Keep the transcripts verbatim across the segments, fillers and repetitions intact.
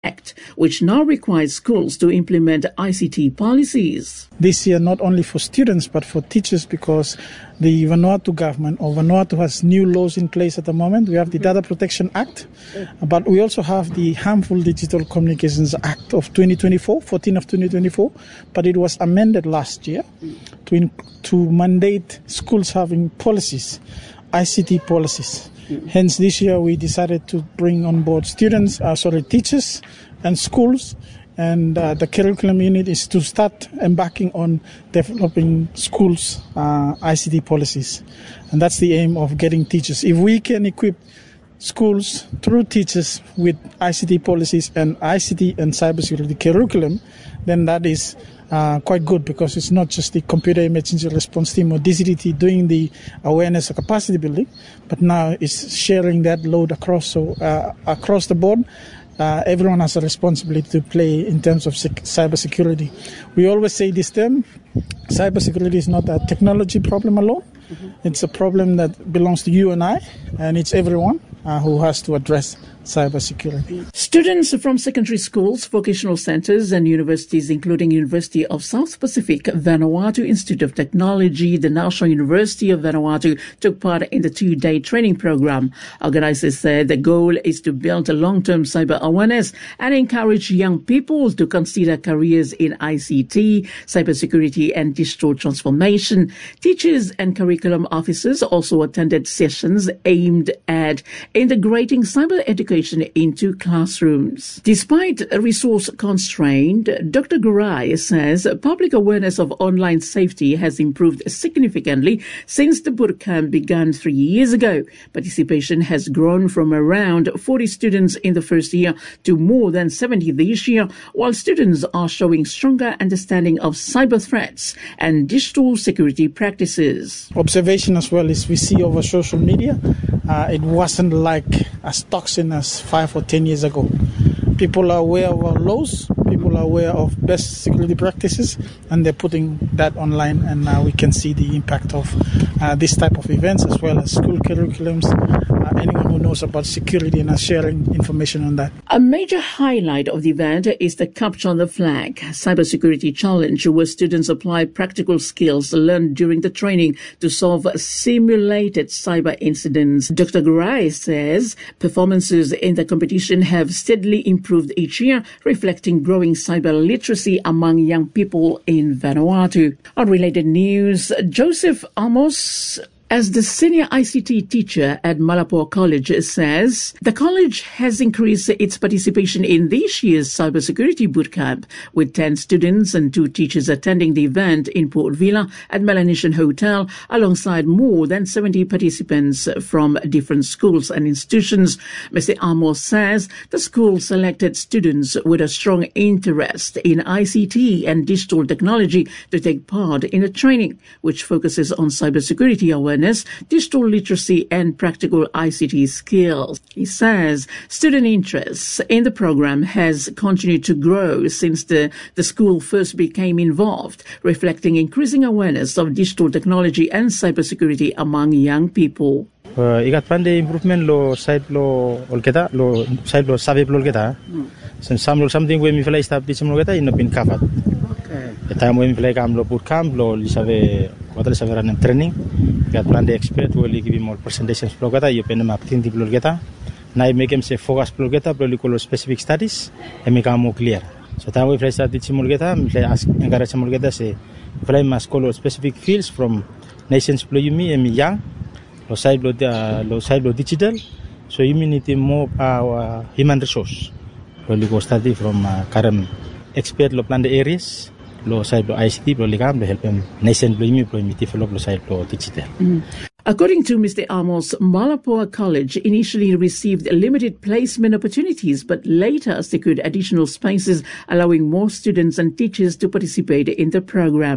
Act, which now requires schools to implement I C T policies. This year, not only for students but for teachers, because the Vanuatu government or Vanuatu has new laws in place at the moment. We have the Data Protection Act, but we also have the Harmful Digital Communications Act of twenty twenty-four, fourteen of twenty twenty-four, but it was amended last year to, in, to mandate schools having policies, I C T policies. Hence, this year we decided to bring on board students, uh, sorry, teachers and schools, and uh, the curriculum unit is to start embarking on developing schools' uh, I C T policies. And that's the aim of getting teachers. If we can equip schools through teachers with I C T policies and I C T and cybersecurity curriculum, then that is Uh, quite good, because it's not just the computer emergency response team or D C T T doing the awareness or capacity building, but now it's sharing that load across. So uh, across the board, uh, everyone has a responsibility to play in terms of sec- cybersecurity. We always say this term: cybersecurity is not a technology problem alone. Mm-hmm. It's a problem that belongs to you and I, and it's everyone uh, who has to address cybersecurity. Students from secondary schools, vocational centres and universities, including University of South Pacific, Vanuatu Institute of Technology, the National University of Vanuatu, took part in the two-day training program. Organisers said the goal is to build a long-term cyber awareness and encourage young people to consider careers in I C T, cybersecurity and digital transformation. Teachers and curriculum officers also attended sessions aimed at integrating cyber education into classrooms. Despite a resource constraint, Doctor Gurai says public awareness of online safety has improved significantly since the bootcamp began three years ago. Participation has grown from around forty students in the first year to more than seventy this year, while students are showing stronger understanding of cyber threats and digital security practices. Observation as well is we see over social media, uh, it wasn't like as toxic as five or ten years ago. People are aware of our laws, people are aware of best security practices, and they're putting that online, and now we can see the impact of uh, this type of events, as well as school curriculums. Uh, anyone who knows about security and are sharing information on that. A major highlight of the event is the Capture the Flag cybersecurity challenge, where students apply practical skills learned during the training to solve simulated cyber incidents. Doctor Gurai says performances in the competition have steadily improved each year, reflecting growing cyber literacy among young people in Vanuatu. On related news, Joseph Amos, as the senior I C T teacher at Malapua College, says the college has increased its participation in this year's cybersecurity bootcamp, with ten students and two teachers attending the event in Port Vila at Melanesian Hotel, alongside more than seventy participants from different schools and institutions. Mister Amos says the school selected students with a strong interest in I C T and digital technology to take part in the training, which focuses on cybersecurity awareness, digital literacy and practical I C T skills. He says student interest in the program has continued to grow since the, the school first became involved, reflecting increasing awareness of digital technology and cybersecurity among young people. Uh, ikat pande improvement lo side lo olketa lo side lo sabe lo olketa. So some something we mi fly stop this mo olketa in pin covered. Okay. The time we mi fly kam lo boot camp lo li sabe what le sabe ran training. Ikat pande expert we give more presentations lo olketa you pen map tin di lo olketa. Na I make him say focus lo olketa lo li ko specific studies e mi kam mo clear. So time we fly start this mo olketa mi fly ask encourage mo olketa say fly must call specific fields from nations play you me and me young. Lo side lo uh, lo side lo digital, so you need more uh, human resource. Lo li go study from uh, current expert lo plan the areas, lo side lo I C T lo li kam lo help them nation lo imi lo imi develop lo side lo digital. Mm. According to Mister Amos, Malapua College initially received limited placement opportunities, but later secured additional spaces, allowing more students and teachers to participate in the program.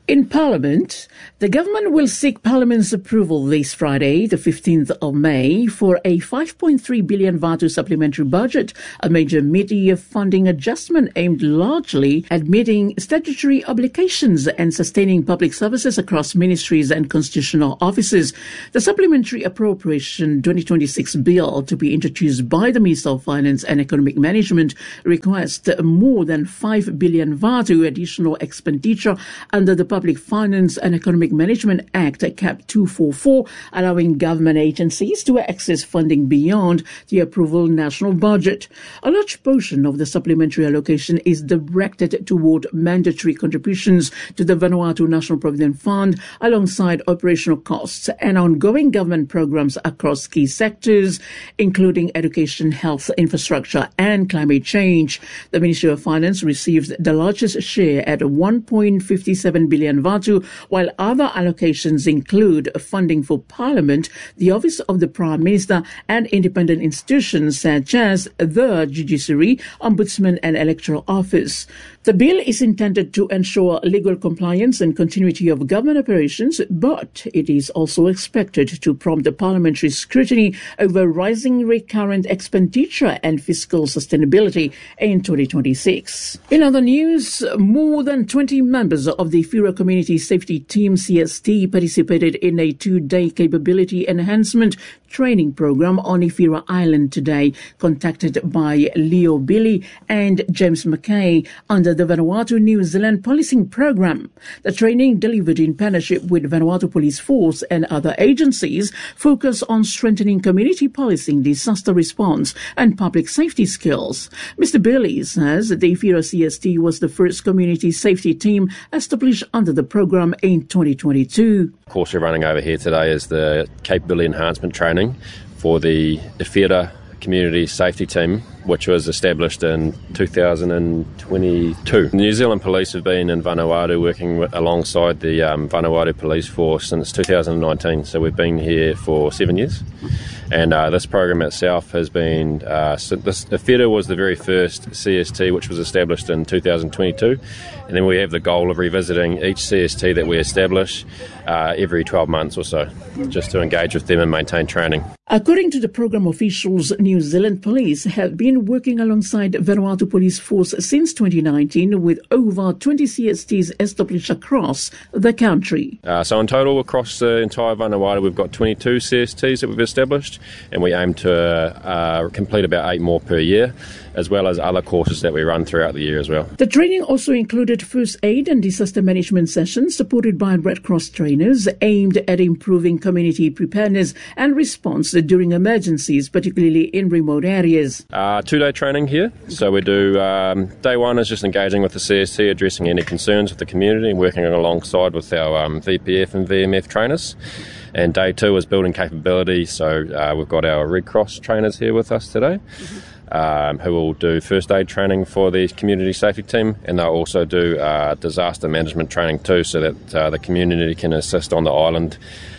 In Parliament, the government will seek Parliament's approval this Friday, the fifteenth of May, for a five point three billion Vatu supplementary budget, a major mid-year funding adjustment aimed largely at meeting statutory obligations and sustaining public services across ministries and constitutional offices. The Supplementary Appropriation twenty twenty-six bill, to be introduced by the Minister of Finance and Economic Management, requests more than five billion Vatu additional expenditure under the Public Finance and Economic Management Act, Cap two forty-four, allowing government agencies to access funding beyond the approval national budget. A large portion of the supplementary allocation is directed toward mandatory contributions to the Vanuatu National Provident Fund, alongside operational costs and ongoing government programs across key sectors, including education, health, infrastructure, and climate change. The Ministry of Finance received the largest share at one point five seven billion Vatu, while other allocations include funding for Parliament, the Office of the Prime Minister, and independent institutions such as the Judiciary, Ombudsman, and Electoral Office. The bill is intended to ensure legal compliance and continuity of government operations, but it is also expected to prompt the parliamentary scrutiny over rising recurrent expenditure and fiscal sustainability in twenty twenty-six. In other news, more than twenty members of the Whewera Community Safety Team C S T participated in a two-day capability enhancement training program on Whewera Island today, contacted by Leo Billy and James McKay under the Vanuatu New Zealand Policing Program. The training, delivered in partnership with Vanuatu Police Force and other agencies, focus on strengthening community policing, disaster response, and public safety skills. Mister Billy says the Whewera C S T was the first community safety team established under the program in twenty twenty-two. The course we're running over here today is the capability enhancement training for the Whewera Community Safety Team, which was established in two thousand twenty-two. The New Zealand Police have been in Vanuatu working with, alongside the um, Vanuatu Police Force since two thousand nineteen, so we've been here for seven years. And uh, this program itself has been, uh, so this, the Whewera was the very first C S T, which was established in two thousand twenty-two, and then we have the goal of revisiting each C S T that we establish uh, every twelve months or so, just to engage with them and maintain training. According to the program officials, New Zealand Police have been working alongside Vanuatu Police Force since twenty nineteen, with over twenty C S Ts established across the country. Uh, so in total, across the entire Vanuatu, we've got twenty-two C S Ts that we've established, and we aim to uh, complete about eight more per year, as well as other courses that we run throughout the year as well. The training also included first aid and disaster management sessions supported by Red Cross trainers, aimed at improving community preparedness and response during emergencies, particularly in remote areas. Uh, two-day training here. So we do, um, day one is just engaging with the C S T, addressing any concerns with the community and working alongside with our um, V P F and V M F trainers. And day two is building capability. So uh, we've got our Red Cross trainers here with us today. Mm-hmm. Um, who will do first aid training for the community safety team, and they'll also do uh, disaster management training too, so that uh, the community can assist on the island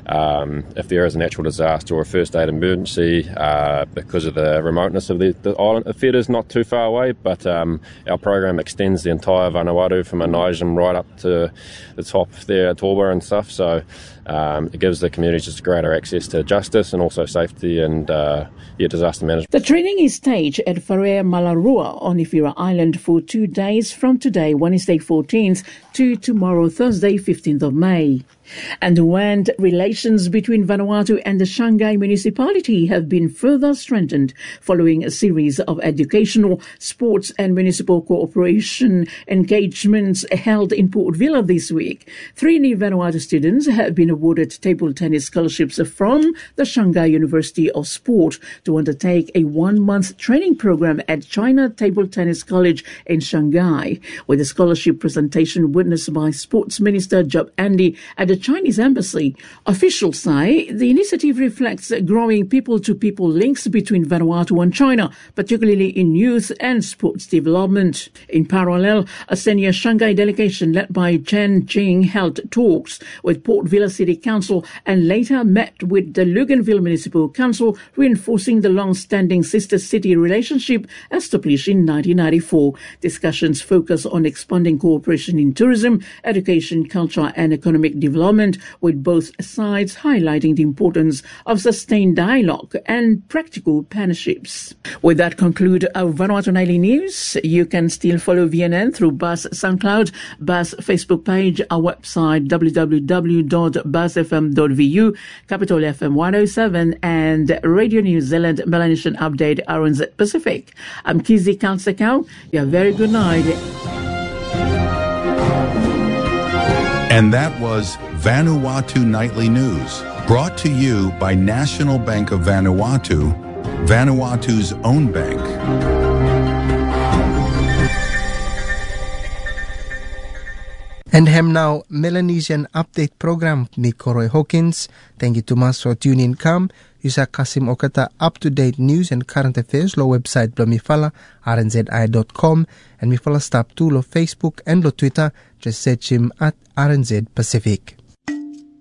um, if there is a natural disaster or a first aid emergency, uh, because of the remoteness of the, the island. Whewera is not too far away, but um, our program extends the entire Vanuatu from Anaijam right up to the top there at Torba and stuff, so um, it gives the community just greater access to justice and also safety and uh, yeah, disaster management. The training is staged at Wharea Malarua on Whewera Island for two days from today, Wednesday fourteenth, to tomorrow, Thursday fifteenth of May. And when relations between Vanuatu and the Shanghai municipality have been further strengthened following a series of educational, sports and municipal cooperation engagements held in Port Vila this week. Three new Vanuatu students have been awarded table tennis scholarships from the Shanghai University of Sport to undertake a one-month training program at China Table Tennis College in Shanghai, with a scholarship presentation witnessed by Sports Minister Job Andy at the the Chinese embassy. Officials say the initiative reflects growing people-to-people links between Vanuatu and China, particularly in youth and sports development. In parallel, a senior Shanghai delegation led by Chen Jing held talks with Port Vila City Council and later met with the Luganville Municipal Council, reinforcing the long-standing sister-city relationship established in nineteen ninety-four. Discussions focus on expanding cooperation in tourism, education, culture and economic development, with both sides highlighting the importance of sustained dialogue and practical partnerships. With that conclude our Vanuatu Nightly News. You can still follow V N N through Buzz SoundCloud, Buzz Facebook page, our website w w w dot buzz f m dot v u, Capital F M one oh seven and Radio New Zealand Melanesian Update R N Z Pacific. I'm Kizzy Kalsekau. You have a very good night. And that was Vanuatu Nightly News, brought to you by National Bank of Vanuatu, Vanuatu's own bank. And hem now Melanesian Update Program ni Koroi Hawkins. Thank you too much for tuning in. Come, Yusa Kasim Okata up-to-date news and current affairs lo website blo mifala r n z i dot com and mifala stop to lo Facebook and lo Twitter. Just search him at R N Z Pacific.